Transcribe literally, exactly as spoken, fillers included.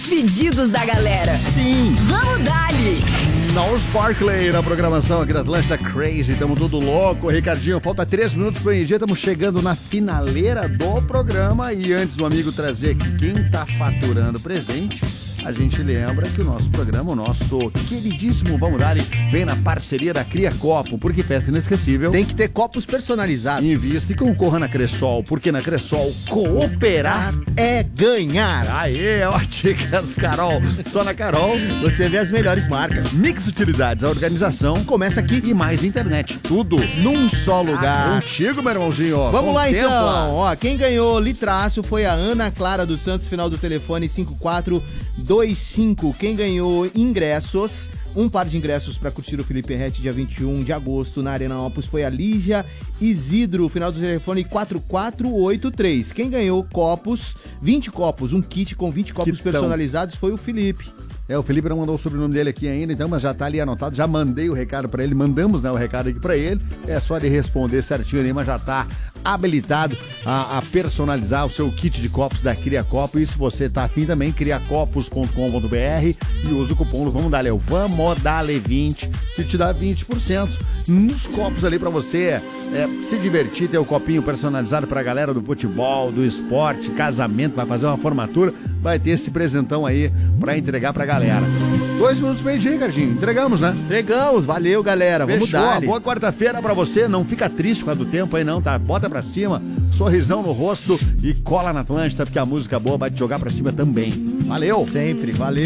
pedidos da galera. Sim. Vamos dali. Nós Barkley na programação aqui da Atlântida Crazy, estamos tudo louco. Ricardinho, falta três minutos para o meio-dia, estamos chegando na finaleira do programa. E antes do amigo trazer aqui quem tá faturando presente, a gente lembra que o nosso programa, o nosso queridíssimo Vamos Dar, vem na parceria da Cria Copo, porque festa inesquecível tem que ter copos personalizados. Invista e concorra na Cressol, porque na Cressol cooperar é ganhar. Aê, óticas Carol, só na Carol você vê as melhores marcas. Mix Utilidades, a organização começa aqui. E mais internet, tudo num só lugar. Ah, contigo, meu irmãozinho. Vamos Contempla. lá então. Ó, quem ganhou litraço foi a Ana Clara dos Santos, final do telefone cinco quatro dois cinco. Quem ganhou ingressos, um par de ingressos para curtir o Felipe Ret dia vinte e um de agosto na Arena Opus foi a Lígia Isidro, final do telefone quatro quatro oito três. Quem ganhou copos, vinte copos, um kit com vinte copos Quitão. personalizados foi o Felipe. É, o Felipe não mandou o sobrenome dele aqui ainda, então, mas já tá ali anotado, já mandei o recado pra ele, mandamos, né, o recado aqui pra ele, é só ele responder certinho ali, mas já tá habilitado a, a personalizar o seu kit de copos da Cria Copo. E se você tá afim também, criacopos ponto com ponto b r e usa o cupom Vamos Dar, é o Vamos Dar vinte, que te dá vinte por cento nos copos ali pra você é, se divertir, ter o copinho personalizado pra galera do futebol, do esporte, casamento, vai fazer uma formatura, vai ter esse presentão aí pra entregar pra galera. Dois minutos meio-dia, Ricardinho. Entregamos, né? Entregamos, valeu, galera. Vamos dar. Boa quarta-feira pra você. Não fica triste com a do tempo aí, não, tá? Bota pra cima, sorrisão no rosto e cola na Atlântida, porque a música boa vai te jogar pra cima também. Valeu! Sempre, valeu!